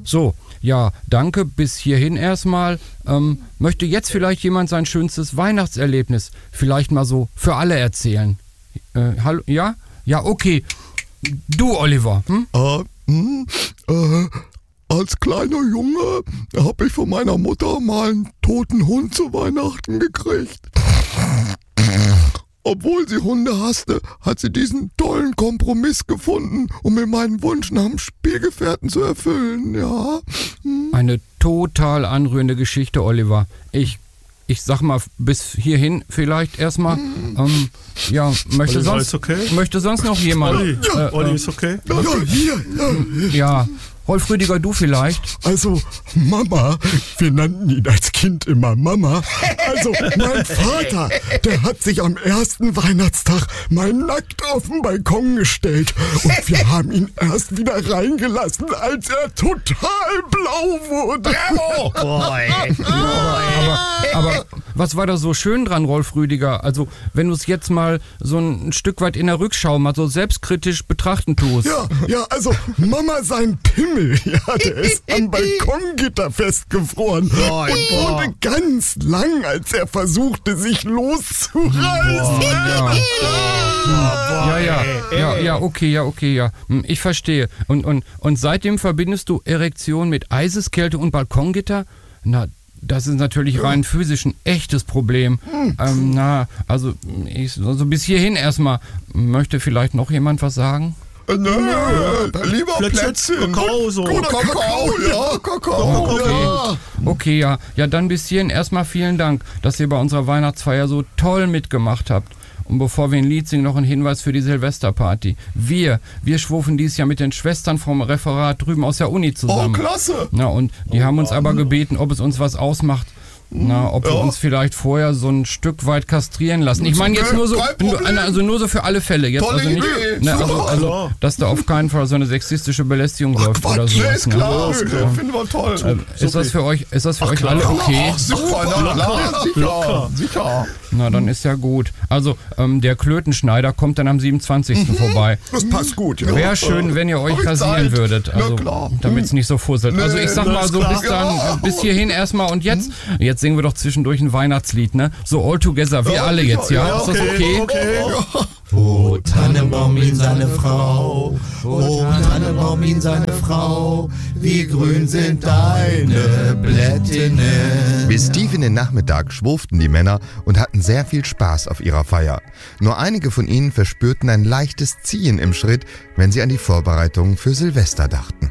So, ja, danke, bis hierhin erstmal. Möchte jetzt vielleicht jemand sein schönstes Weihnachtserlebnis vielleicht mal so für alle erzählen? Hallo, ja? Ja, okay. Du, Oliver. Als kleiner Junge habe ich von meiner Mutter mal einen toten Hund zu Weihnachten gekriegt. Obwohl sie Hunde hasste, hat sie diesen tollen Kompromiss gefunden, um mir meinen Wunsch nach dem Spielgefährten zu erfüllen, ja. Eine total anrührende Geschichte, Oliver. Ich sag mal, bis hierhin vielleicht erstmal. Ja, möchte sonst noch jemand? Olli ist okay? Ja, Rolf Rüdiger, du vielleicht? Also, Mama, wir nannten ihn als Kind immer Mama. Also, mein Vater, der hat sich am ersten Weihnachtstag mal nackt auf den Balkon gestellt. Und wir haben ihn erst wieder reingelassen, als er total blau wurde. Aber was war da so schön dran, Rolf Rüdiger? Also, wenn du es jetzt mal so ein Stück weit in der Rückschau mal so selbstkritisch betrachten tust. Ja, also Mama sein Pimmel, ja, der ist am Balkongitter festgefroren und wurde ganz lang, als er versuchte, sich loszureißen. Okay. Ich verstehe. Und seitdem verbindest du Erektion mit Eiseskälte und Balkongitter? Na, das ist natürlich rein physisch ein echtes Problem. Also bis hierhin erstmal. Möchte vielleicht noch jemand was sagen? Lieber Plätzchen. Kakao. Okay, ja, dann bis hierhin erstmal vielen Dank, dass ihr bei unserer Weihnachtsfeier so toll mitgemacht habt. Und bevor wir ein Lied singen, noch ein Hinweis für die Silvesterparty. Wir schwufen dieses Jahr mit den Schwestern vom Referat drüben aus der Uni zusammen. Oh, klasse! Na, und die haben uns aber gebeten, ob es uns was ausmacht, ob wir uns vielleicht vorher so ein Stück weit kastrieren lassen. Ich meine jetzt nur so für alle Fälle. Jetzt Tolle also nicht, also dass da auf keinen Fall so eine sexistische Belästigung läuft oder so. Ist klar, finden wir toll. Ist das für euch alle okay? Sicher. Na, dann ist ja gut. Also, der Klötenschneider kommt dann am 27. vorbei. Das passt gut, ja. Wäre schön, wenn ihr euch rasieren würdet. Also, damit es nicht so fusselt. Also, ich sag mal so, bis hierhin erstmal. Und jetzt singen wir doch zwischendurch ein Weihnachtslied, ne? So all together, wir alle jetzt, ja? Ist das okay? O Tannenbaum in seine Frau, O Tannenbaum in seine Frau, wie grün sind deine Blättinnen. Bis tief in den Nachmittag schwurften die Männer und hatten sehr viel Spaß auf ihrer Feier. Nur einige von ihnen verspürten ein leichtes Ziehen im Schritt, wenn sie an die Vorbereitungen für Silvester dachten.